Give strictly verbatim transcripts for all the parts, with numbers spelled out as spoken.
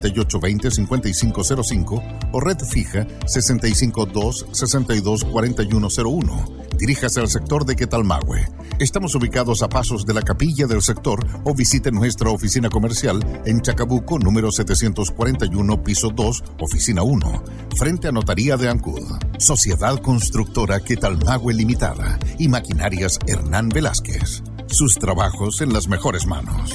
ocho dos cero, cinco cinco cero cinco o red fija sesenta y cinco dos, sesenta y dos, cuarenta y uno cero uno. Diríjase al sector de Quetalmahue. Estamos ubicados a pasos de la capilla del sector o visite nuestra oficina comercial en Chacabuco, número setecientos cuarenta y uno, piso dos, oficina uno, frente a Notaría de Ancud. Sociedad Constructora Quetalmahue Limitada y Maquinarias Hernán Velázquez. Sus trabajos en las mejores manos.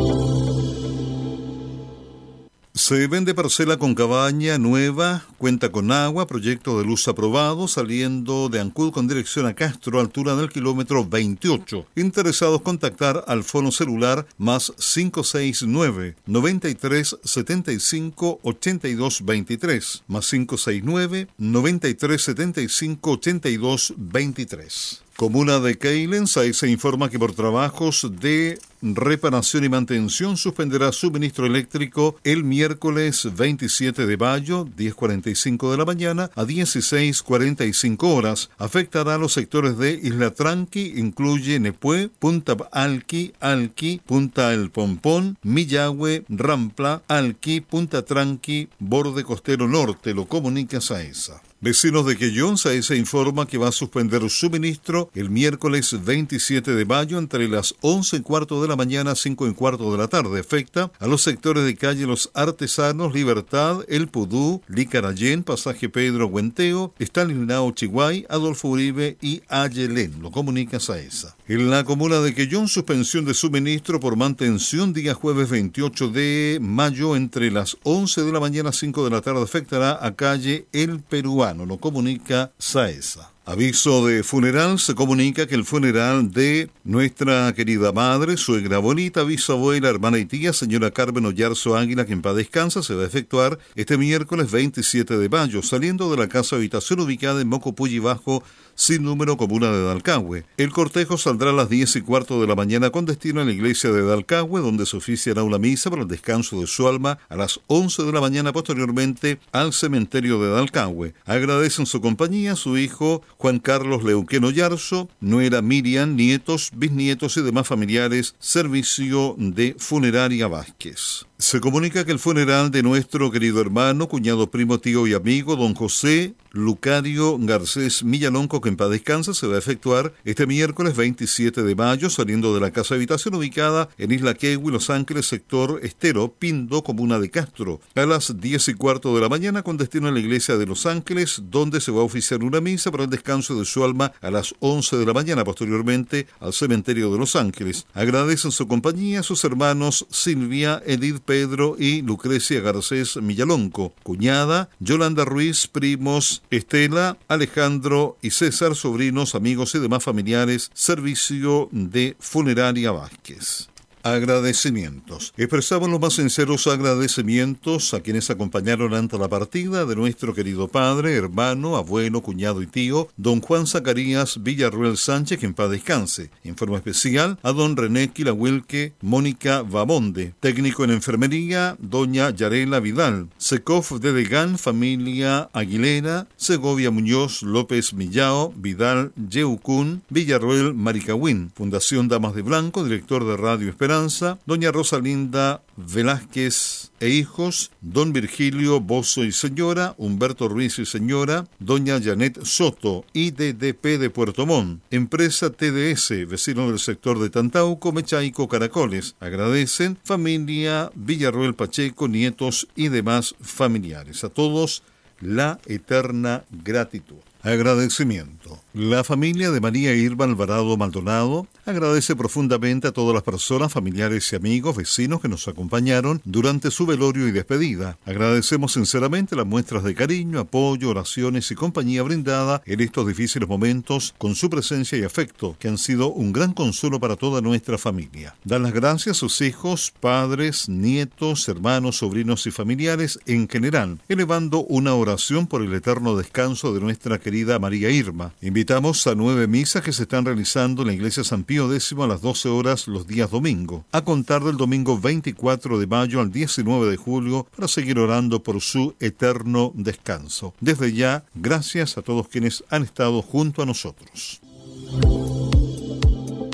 Se vende parcela con cabaña nueva, cuenta con agua, proyecto de luz aprobado, saliendo de Ancud con dirección a Castro, altura del kilómetro veintiocho. Interesados contactar al fono celular más cinco seis nueve, noventa y tres, setenta y cinco, ochenta y dos veintitrés, más cinco seis nueve, noventa y tres, setenta y cinco, ochenta y dos veintitrés. Comuna de Keilen, ahí se informa que por trabajos de reparación y mantención suspenderá suministro eléctrico el miércoles veintisiete de mayo, diez cuarenta y cinco de la mañana a dieciséis cuarenta y cinco horas. Afectará a los sectores de Isla Tranqui, incluye Nepué, Punta Alqui, Alqui, Punta El Pompón, Millahue, Rampla, Alqui, Punta Tranqui, Borde Costero Norte, lo comunica SAESA. Vecinos de Quellón, SAESA informa que va a suspender suministro el miércoles veintisiete de mayo entre las once y cuarto de la mañana a cinco y cuarto de la tarde. Afecta a los sectores de calle Los Artesanos, Libertad, El Pudú, Licarayén, Pasaje Pedro Huenteo, Estanislao Chiguay, Adolfo Uribe y Ayelén, lo comunica SAESA. En la comuna de Quellón, suspensión de suministro por mantención día jueves veintiocho de mayo entre las once de la mañana a cinco de la tarde. Afectará a calle El Peruano, lo comunica SAESA. Aviso de funeral, se comunica que el funeral de nuestra querida madre, suegra abuelita, bisabuela, hermana y tía, señora Carmen Ollarzo Águila, que en paz descansa, se va a efectuar este miércoles veintisiete de mayo, saliendo de la casa habitación ubicada en Mocopulli Bajo, sin número, comuna de Dalcahue. El cortejo saldrá a las diez y cuarto de la mañana con destino a la iglesia de Dalcahue, donde se oficiará una misa para el descanso de su alma a las once de la mañana, posteriormente al cementerio de Dalcahue. Agradecen su compañía su hijo Juan Carlos Leuquén Ollarzo, nuera Miriam, nietos, bisnietos y demás familiares, servicio de Funeraria Vázquez. Se comunica que el funeral de nuestro querido hermano, cuñado, primo, tío y amigo, don José Lucario Garcés Millalonco, que en paz descansa, se va a efectuar este miércoles veintisiete de mayo, saliendo de la casa habitación ubicada en Isla Quehue, Los Ángeles, sector Estero, Pindo, comuna de Castro, a las diez y cuarto de la mañana, con destino a la iglesia de Los Ángeles, donde se va a oficiar una misa para el descanso de su alma a las once de la mañana, posteriormente al cementerio de Los Ángeles. Agradecen su compañía a sus hermanos Silvia, Edith, Pedro y Lucrecia Garcés Millalonco, cuñada Yolanda Ruiz, primos Estela, Alejandro y César, sobrinos, amigos y demás familiares, servicio de Funeraria Vázquez. Agradecimientos. Expresamos los más sinceros agradecimientos a quienes acompañaron ante la partida de nuestro querido padre, hermano, abuelo, cuñado y tío, don Juan Zacarías Villarruel Sánchez, que en paz descanse. En forma especial a don René Quilahuelque Mónica Bamonde, técnico en enfermería, doña Yarela Vidal, Secof de Degán, familia Aguilera, Segovia Muñoz López Millao, Vidal Yeucún, Villarruel Maricahuín, Fundación Damas de Blanco, director de Radio Esperanza, doña Rosalinda Velázquez e hijos, don Virgilio Bozo y señora, Humberto Ruiz y señora, doña Janet Soto, I D D P de Puerto Montt, empresa T D S, vecino del sector de Tantauco, Mechaico, Caracoles. Agradecen familia Villarroel Pacheco, nietos y demás familiares. A todos, la eterna gratitud. Agradecimiento. La familia de María Irma Alvarado Maldonado agradece profundamente a todas las personas, familiares y amigos, vecinos que nos acompañaron durante su velorio y despedida. Agradecemos sinceramente las muestras de cariño, apoyo, oraciones y compañía brindada en estos difíciles momentos con su presencia y afecto, que han sido un gran consuelo para toda nuestra familia. Dan las gracias a sus hijos, padres, nietos, hermanos, sobrinos y familiares en general, elevando una oración por el eterno descanso de nuestra querida María Irma. Invitamos a nueve misas que se están realizando en la iglesia San Pío X a las doce horas los días domingo, a contar del domingo veinticuatro de mayo al diecinueve de julio, para seguir orando por su eterno descanso. Desde ya, gracias a todos quienes han estado junto a nosotros.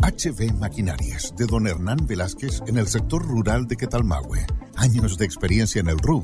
H B Maquinarias, de don Hernán Velázquez, en el sector rural de Quetalmahue. Años de experiencia en el rubro.